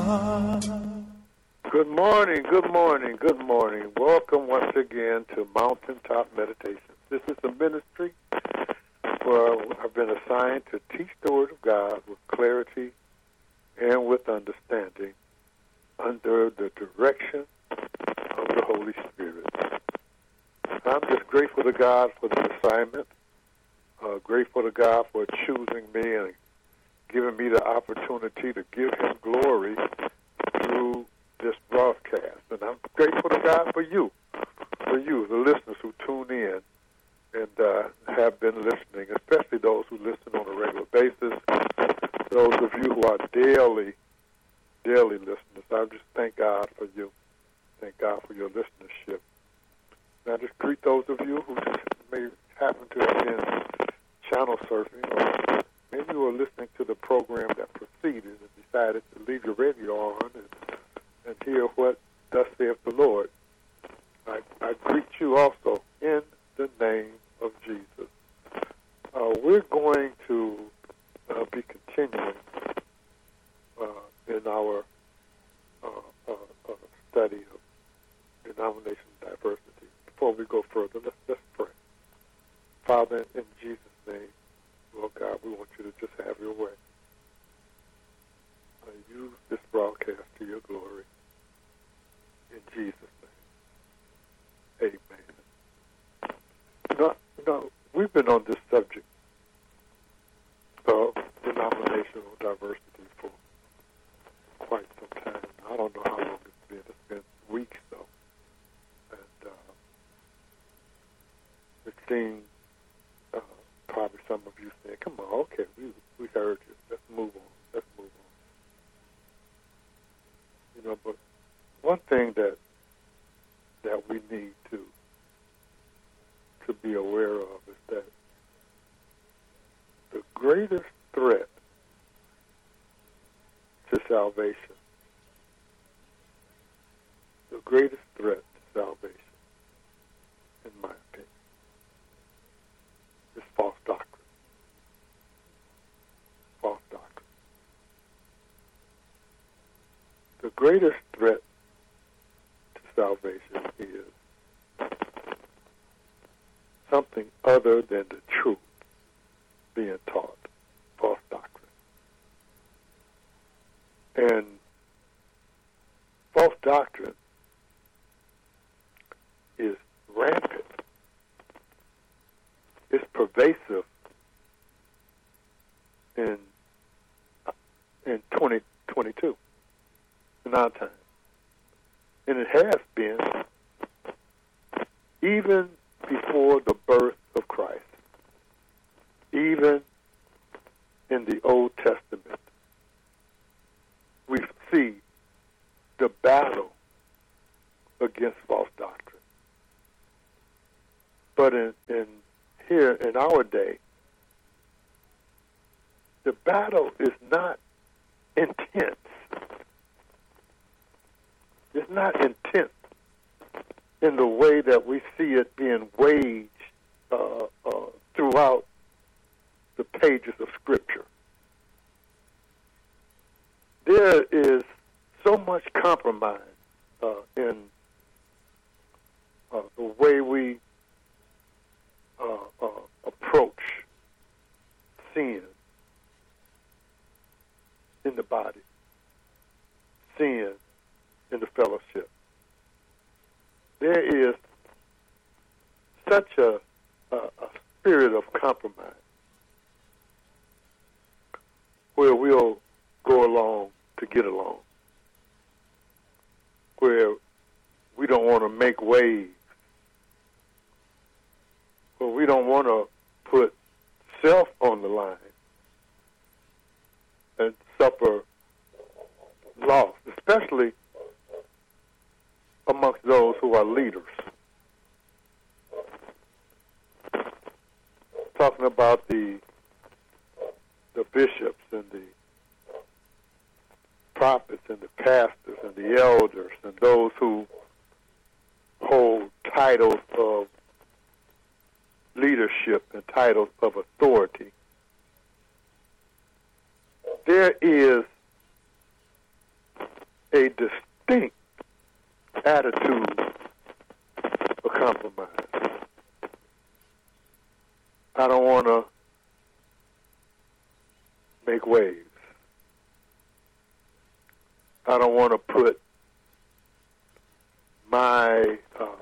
Good morning, good morning, good morning. Welcome once again to Mountaintop Meditations. This is a ministry where I've been assigned to teach the Word of God with clarity and with understanding under the direction of the Holy Spirit. I'm just grateful to God for the assignment, grateful to God for choosing me and giving me the opportunity to give Him glory through this broadcast. And I'm grateful to God for you, the listeners who tune in and have been listening, especially those who listen on a regular basis, those of you who are daily listeners. I just thank God for you. Thank God for your listenership. And I just greet those of you who just may happen to have been channel surfing, or maybe you were listening to the program that preceded and decided to leave your radio on and hear what thus saith the Lord. I greet you also in the name of Jesus. We're going to be continuing in our study of denomination diversity. Before we go further, let's pray. Father, in Jesus' name, Lord God, we want you to just have your way. Use this broadcast to your glory. In Jesus' name, amen. We've been on this subject of denominational diversity for quite some time. I don't know how long it's been. It's been weeks, though. And it seems probably some of you saying, come on, okay, we heard you. Let's move on. But one thing that we need to be aware of is that the greatest threat to salvation, in my opinion, is false doctrine. The greatest threat to salvation is something other than the truth being taught, false doctrine. And false doctrine is rampant. It's pervasive in 2022, in our time. And it has been even before the birth of Christ, even in the Old Testament. We see the battle against false doctrine. But here in our day, the battle is not intense. It's not intense in the way that we see it being waged throughout the pages of Scripture. There is so much compromise in the way we approach sin in the body, sin in the fellowship. There is such a spirit of compromise where we'll go along to get along, where we don't want to make waves, where we don't want to put self on the line and suffer loss, especially amongst those who are leaders. Talking about the bishops and the prophets and the pastors and the elders and those who hold titles of leadership and titles of authority. There is a distinct attitude of compromise. I don't want to make waves. I don't want to put my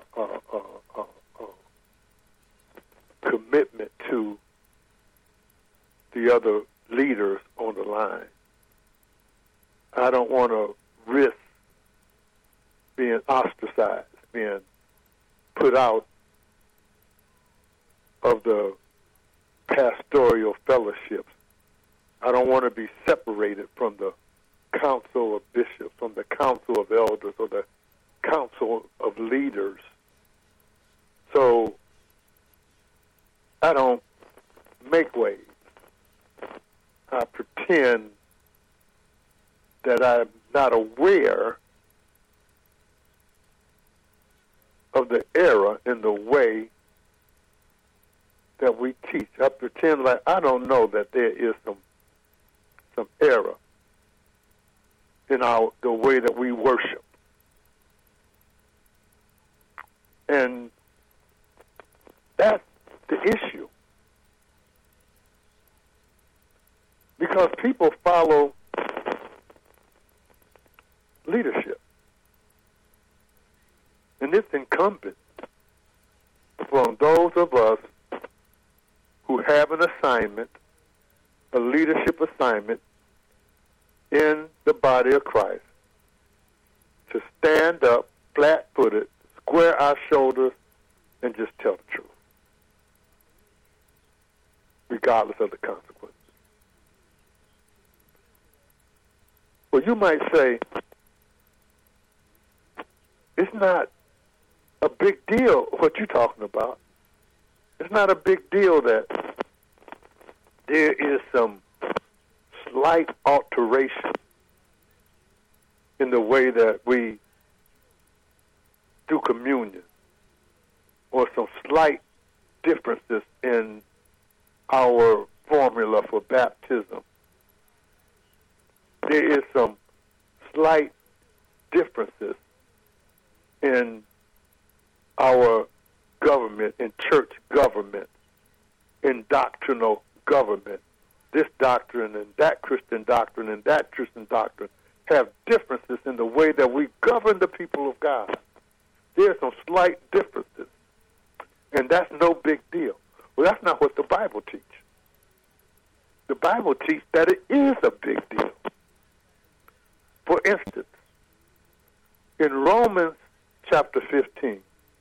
commitment to the other leaders on the line. I don't want to risk being ostracized, being put out of the pastoral fellowships. I don't want to be separated from the council of bishops, from the council of elders, or the council of leaders. So I don't make waves. I pretend that I'm not aware of the error in the way that we teach. I pretend like I don't know that there is some error in the way that we worship. And that's the issue. Because people follow leadership. And it's incumbent on those of us who have an assignment, a leadership assignment in the body of Christ, to stand up flat-footed, square our shoulders, and just tell the truth, regardless of the consequences. Well, you might say, it's not a big deal what you're talking about. It's not a big deal that there is some slight alteration in the way that we do communion, or some slight differences in our formula for baptism. There is some slight differences in our government, in church government, in doctrinal government. This doctrine and that Christian doctrine have differences in the way that we govern the people of God. There are some slight differences, and that's no big deal. Well, that's not what the Bible teaches. The Bible teaches that it is a big deal. For instance, in Romans chapter 15,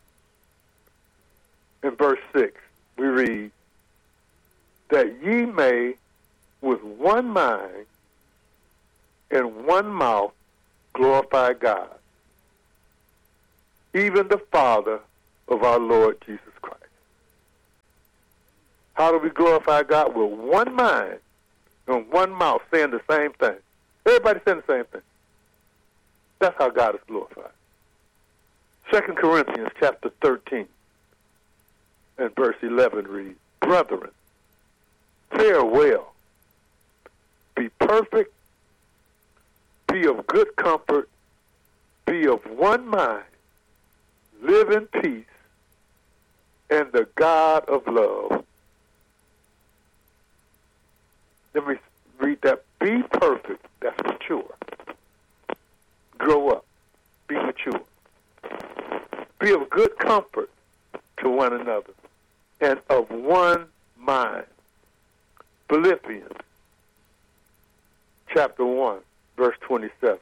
in verse 6, we read, that ye may with one mind and one mouth glorify God, even the Father of our Lord Jesus Christ. How do we glorify God? With one mind and one mouth saying the same thing. Everybody saying the same thing. That's how God is glorified. 2 Corinthians chapter 13 and verse 11 reads, brethren, farewell, be perfect, be of good comfort, be of one mind, live in peace, and the God of love. Let me read that. Be perfect, that's mature. Grow up, be mature. Be of good comfort to one another, and of one mind. Philippians chapter 1, verse 27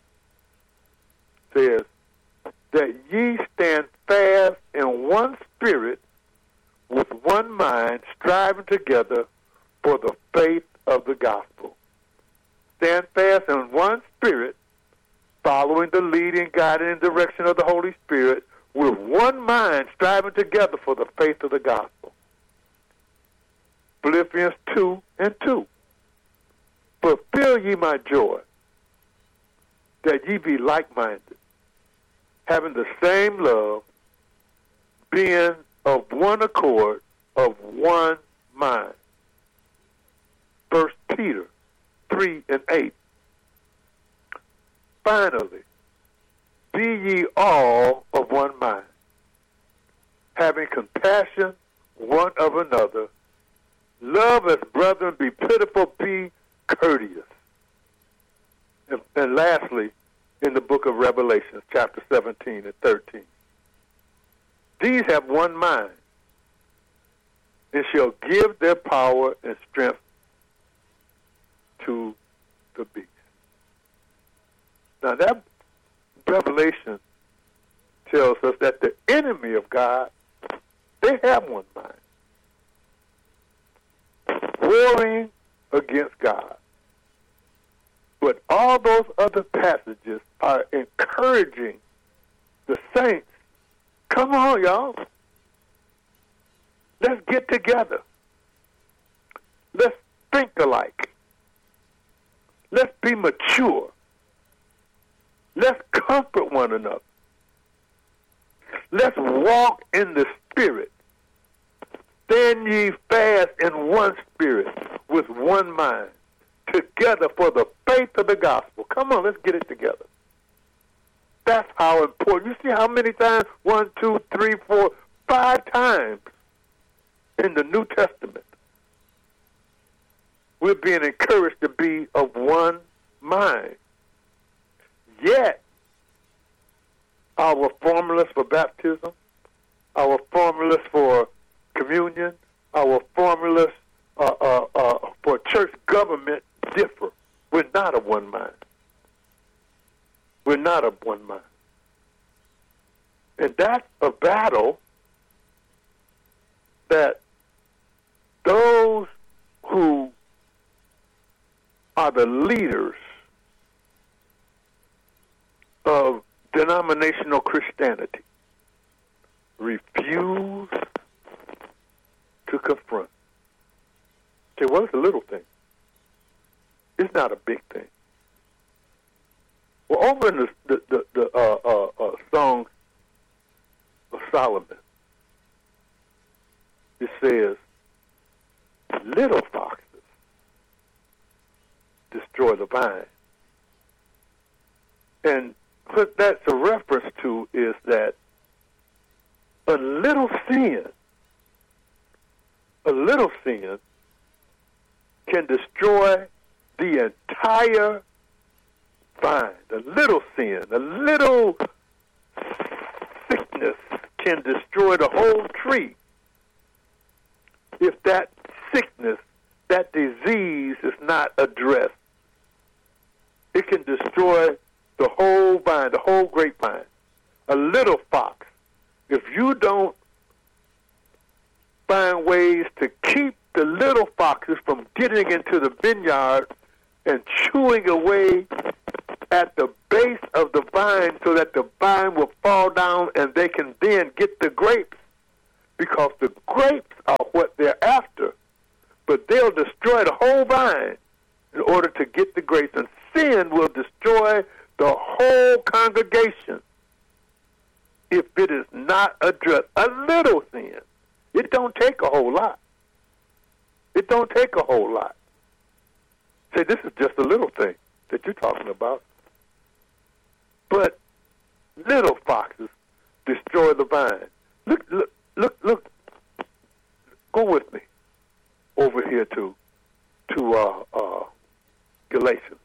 says, that ye stand fast in one spirit, with one mind, striving together for the faith of the gospel. Stand fast in one spirit, following the leading, guiding, and direction of the Holy Spirit, with one mind, striving together for the faith of the gospel. Philippians 2 and 2. Fulfill ye my joy, that ye be like-minded, having the same love, being of one accord, of one mind. 1 Peter 3 and 8. finally, be ye all of one mind, having compassion one of another, love as brethren, be pitiful, be courteous. And lastly, in the book of Revelation, chapter 17 and 13, these have one mind, and shall give their power and strength to the beast. Now that Revelation tells us that the enemy of God, they have one mind, warring against God. But all those other passages are encouraging the saints. Come on, y'all. Let's get together. Let's think alike. Let's be mature. Let's comfort one another. Let's walk in the Spirit. Stand ye fast in one spirit, with one mind, together for the faith of the gospel. Come on, let's get it together. That's how important. You see how many times? 1, 2, 3, 4, 5 times in the New Testament we're being encouraged to be of one mind. Yet, our formulas for baptism, our formulas for communion, our formulas for church government differ. We're not of one mind. We're not of one mind. And that's a battle that those who are the leaders of denominational Christianity refuse to confront. Say, well, it's a little thing. It's not a big thing. Well, over in the Song of Solomon, it says, little foxes destroy the vine. And what that's a reference to is that a little sin can destroy the entire vine. A little sin, a little sickness can destroy the whole tree if that sickness, that disease is not addressed. It can destroy the whole vine, the whole grapevine. A little fox, if you don't find ways to keep the little foxes from getting into the vineyard and chewing away at the base of the vine so that the vine will fall down and they can then get the grapes, because the grapes are what they're after. But they'll destroy the whole vine in order to get the grapes, and sin will destroy the whole congregation if it is not addressed. A little sin. It don't take a whole lot. It don't take a whole lot. Say, this is just a little thing that you're talking about. But little foxes destroy the vine. Look. Go with me over here to Galatians.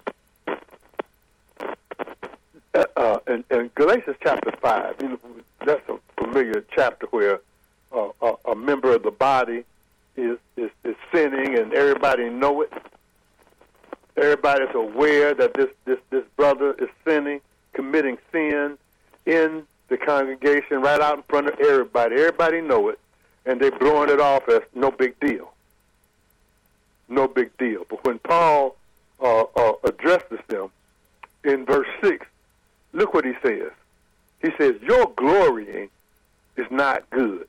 And Galatians chapter 5, that's a familiar chapter where a member of the body is sinning, and everybody know it. Everybody's aware that this brother is sinning, committing sin in the congregation, right out in front of everybody. Everybody know it, and they're blowing it off as no big deal. No big deal. But when Paul addresses them in verse 6, look what he says. He says, your glorying is not good.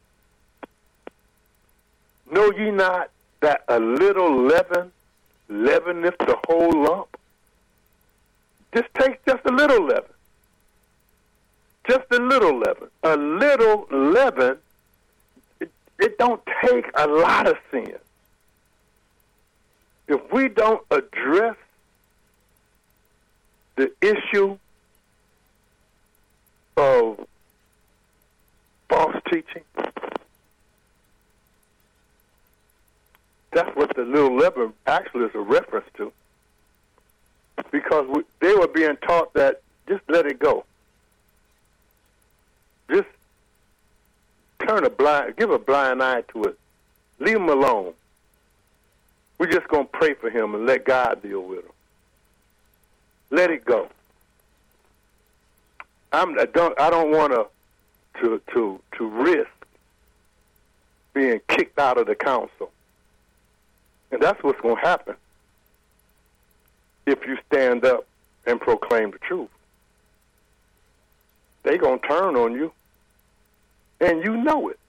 Know ye not that a little leaven leaveneth the whole lump? Just take just a little leaven. Just a little leaven. A little leaven, it don't take a lot of sin. If we don't address the issue of false teaching. That's what the little leaven actually is a reference to. Because they were being taught that just let it go. Just give a blind eye to it. Leave him alone. We're just going to pray for him and let God deal with him. Let it go. I don't want to risk being kicked out of the council. And that's what's going to happen if you stand up and proclaim the truth. They're going to turn on you, and you know it.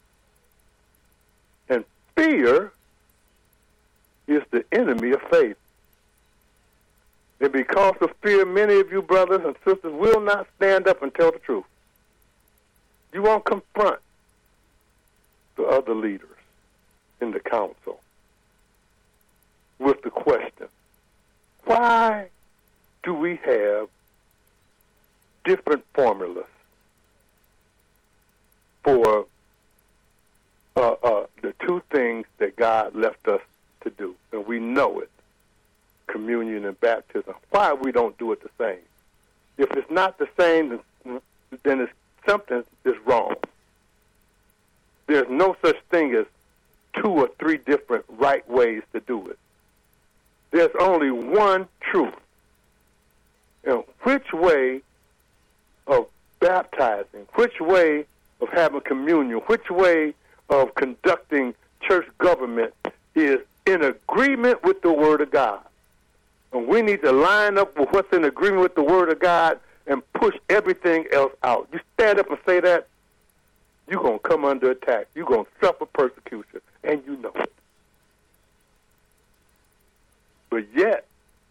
And fear is the enemy of faith. And because of fear, many of you brothers and sisters will not stand up and tell the truth. You won't confront the other leaders in the council with the question, why do we have different formulas for the two things that God left us to do? And we know it, communion and baptism. Why we don't do it the same? If it's not the same, then it's something is wrong. There's no such thing as 2 or 3 different right ways to do it. There's only one truth. And which way of baptizing, which way of having communion, which way of conducting church government is in agreement with the Word of God. And we need to line up with what's in agreement with the Word of God and push everything else out. You stand up and say that, you're going to come under attack. You're going to suffer persecution, and you know it. But yet,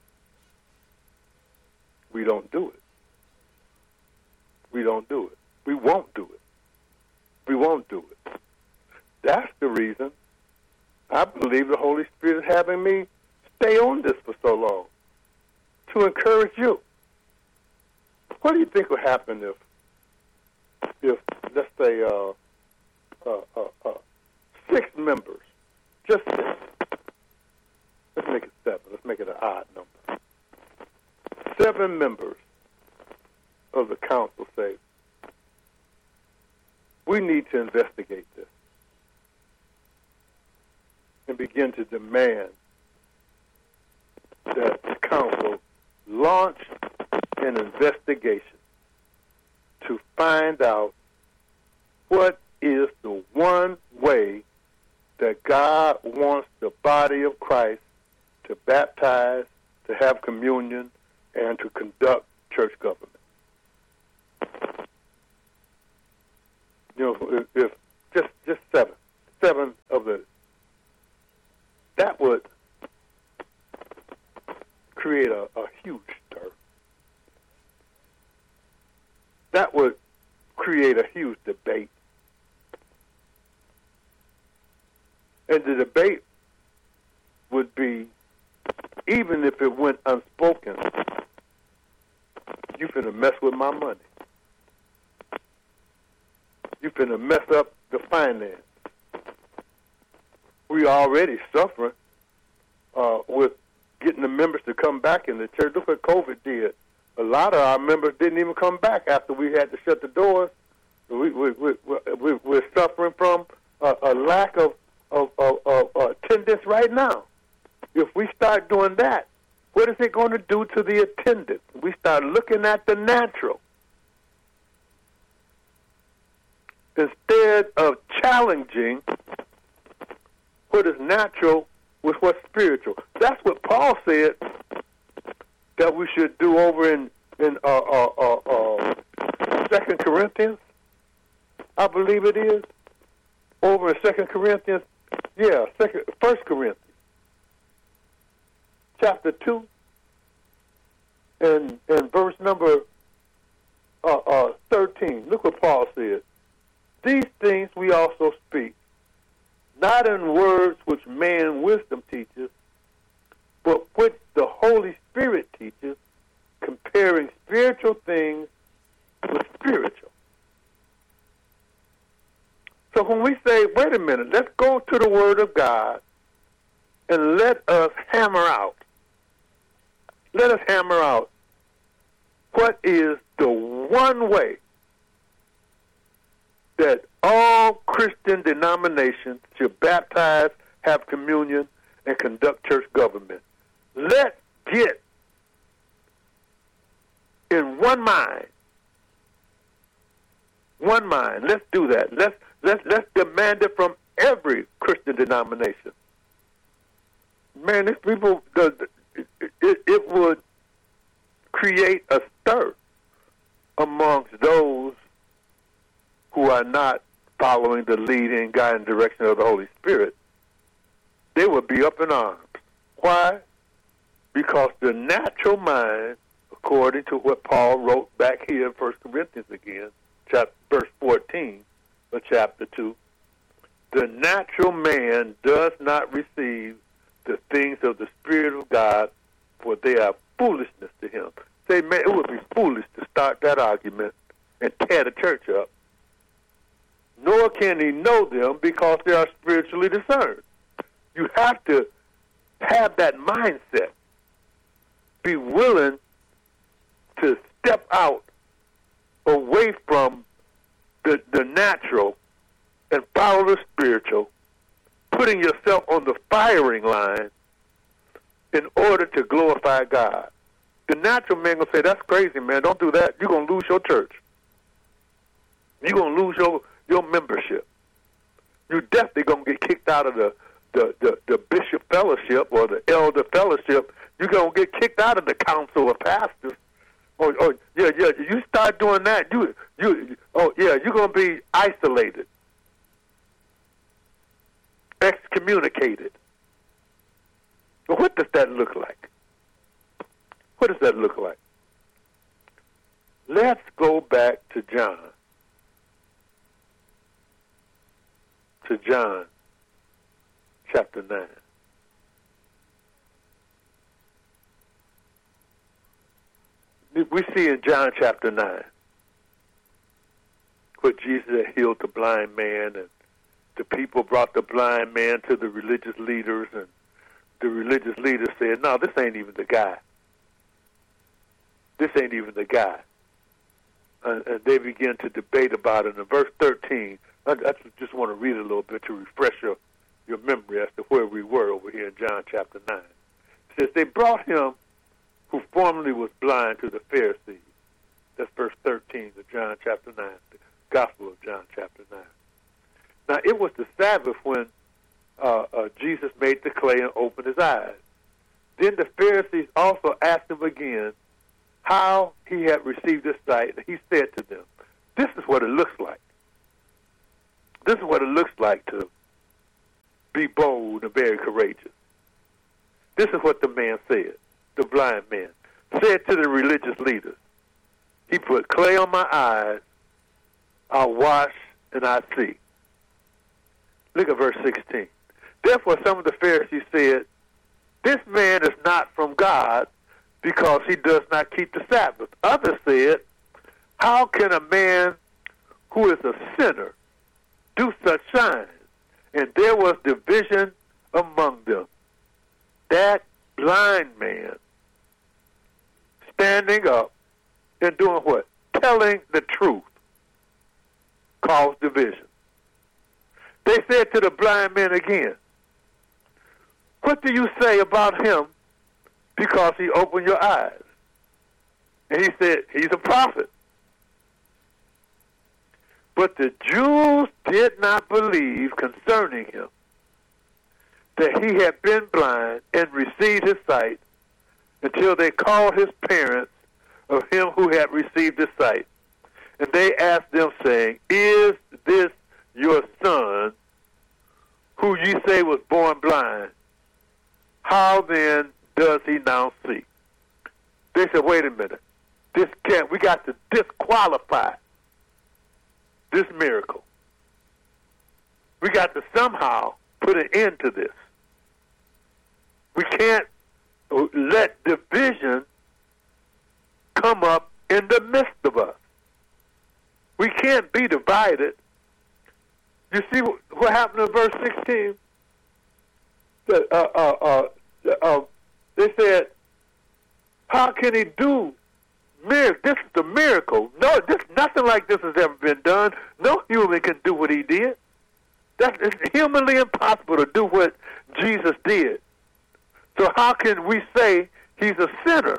we don't do it. We don't do it. We won't do it. We won't do it. That's the reason I believe the Holy Spirit is having me stay on this for so long, to encourage you. What do you think will happen if let's say, 6 members, just 6, let's make it 7, let's make it an odd number. 7 members of the council say, we need to investigate this and begin to demand that the council launch an investigation to find out what is the one way that God wants the body of Christ to baptize, to have communion, and to conduct church government. You know, if just 7 of the, that would create a huge stir. That would create a huge debate. And the debate would be, even if it went unspoken, you finna mess with my money. You finna mess up the finance. We already suffering with getting the members to come back in the church. Look what COVID did. A lot of our members didn't even come back after we had to shut the doors. We're suffering from a lack of attendance right now. If we start doing that, what is it going to do to the attendance? We start looking at the natural instead of challenging what is natural with what's spiritual. That's what Paul said that we should do over in 2 Corinthians, I believe it is. Over in 2 Corinthians, 1 Corinthians, chapter 2, and verse number 13. Look what Paul said. These things we also speak, not in words which man wisdom teaches, but which the Holy Spirit teaches, comparing comparing spiritual things with spiritual. So when we say, wait a minute, let's go to the Word of God and let us hammer out what is the one way that all Christian denominations should baptize, have communion, and conduct church government. Let's get in one mind. One mind. Let's do that. Let's demand it from every Christian denomination. Man, these people, it would create a stir amongst those who are not following the leading, guiding direction of the Holy Spirit. They would be up in arms. Why? Because the natural mind, according to what Paul wrote back here in 1 Corinthians again, verse 14 of chapter 2, the natural man does not receive the things of the Spirit of God, for they are foolishness to him. Say, man, it would be foolish to start that argument and tear the church up. Nor can he know them because they are spiritually discerned. You have to have that mindset. Be willing to step out away from the natural and follow the spiritual, putting yourself on the firing line in order to glorify God. The natural man will say, that's crazy, man. Don't do that. You're going to lose your church. You're going to lose your membership. You're definitely going to get kicked out of the bishop fellowship or the elder fellowship. You're going to get kicked out of the council of pastors. You start doing that, you're going to be isolated, excommunicated. But what does that look like? What does that look like? Let's go back to John. To John chapter 9. We see in John chapter 9 where Jesus had healed the blind man, and the people brought the blind man to the religious leaders, and the religious leaders said, no, this ain't even the guy. This ain't even the guy. And they began to debate about it. In verse 13, I just want to read a little bit to refresh your memory as to where we were over here in John chapter 9. It says, they brought him who formerly was blind to the Pharisees. That's verse 13 of John chapter 9, the Gospel of John chapter 9. Now, it was the Sabbath when Jesus made the clay and opened his eyes. Then the Pharisees also asked him again how he had received his sight, and he said to them, this is what it looks like. This is what it looks like to be bold and very courageous. This is what the man said, the blind man, said to the religious leaders. He put clay on my eyes, I'll wash and I see. Look at verse 16. Therefore some of the Pharisees said, this man is not from God because he does not keep the Sabbath. Others said, how can a man who is a sinner do such signs? And there was division among them. That blind man standing up and doing what? Telling the truth caused division. They said to the blind man again, what do you say about him because he opened your eyes? And he said, he's a prophet. But the Jews did not believe concerning him that he had been blind and received his sight until they called his parents of him who had received his sight. And they asked them, saying, is this your son, who ye say was born blind? How then does he now see? They said, wait a minute. We got to disqualify this miracle. We got to somehow put an end to this. We can't let division come up in the midst of us. We can't be divided. You see what happened in verse 16? They said, how can he do miracles? This is the miracle. No, nothing like this has ever been done. No human can do what he did. It's humanly impossible to do what Jesus did. So how can we say he's a sinner?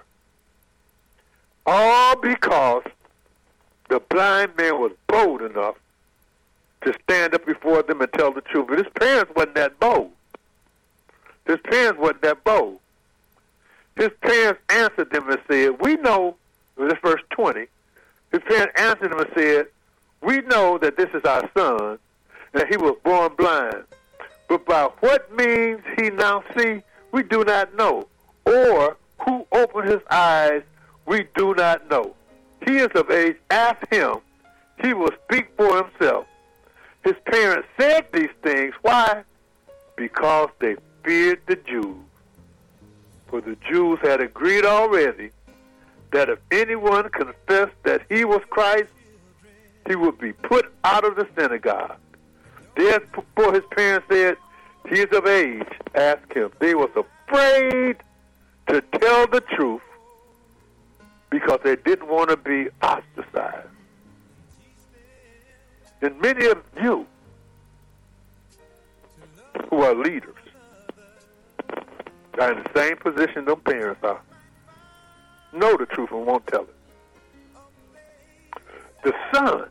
All because the blind man was bold enough to stand up before them and tell the truth. But his parents wasn't that bold. His parents wasn't that bold. His parents answered them and said, we know, this is verse 20, his parents answered him and said, we know that this is our son, and he was born blind. But by what means he now see, we do not know. Or who opened his eyes, we do not know. He is of age, ask him. He will speak for himself. His parents said these things. Why? Because they feared the Jews. For the Jews had agreed already that if anyone confessed that he was Christ, he would be put out of the synagogue. Therefore his parents said, he is of age, ask him. They was afraid to tell the truth because they didn't want to be ostracized. And many of you who are leaders are in the same position them parents are. Know the truth and won't tell it. The son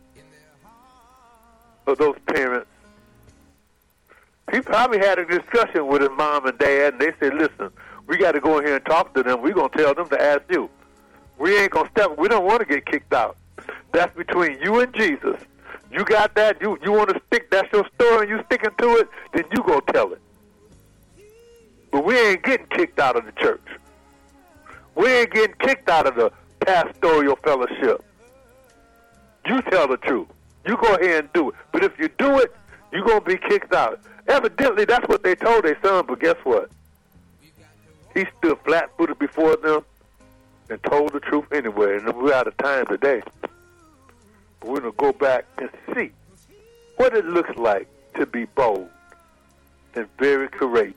of those parents, he probably had a discussion with his mom and dad, and they said, listen, we got to go in here and talk to them. We're going to tell them to ask you. We ain't going to step. We don't want to get kicked out. That's between you and Jesus. You got that? You want to stick, that's your story, and you sticking to it, then you go tell it. But we ain't getting kicked out of the church. We ain't getting kicked out of the pastoral fellowship. You tell the truth. You go ahead and do it. But if you do it, you're going to be kicked out. Evidently, that's what they told their son, but guess what? He stood flat-footed before them and told the truth anyway. And we're out of time today. But we're going to go back and see what it looks like to be bold and very courageous,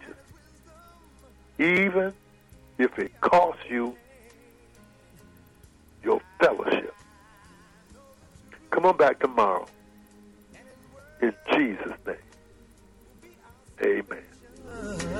even if it costs you your fellowship. Come on back tomorrow. In Jesus' name, amen.